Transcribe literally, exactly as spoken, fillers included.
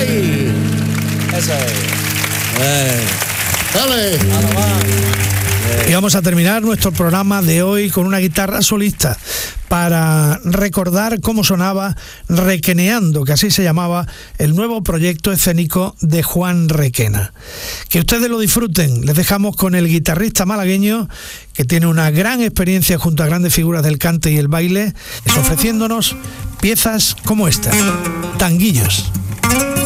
ahí. Eso es. Eh. Dale. Y vamos a terminar nuestro programa de hoy con una guitarra solista para recordar cómo sonaba Requeneando, que así se llamaba el nuevo proyecto escénico de Juan Requena. Que ustedes lo disfruten. Les dejamos con el guitarrista malagueño, que tiene una gran experiencia junto a grandes figuras del cante y el baile, es ofreciéndonos piezas como esta, Tanguillos.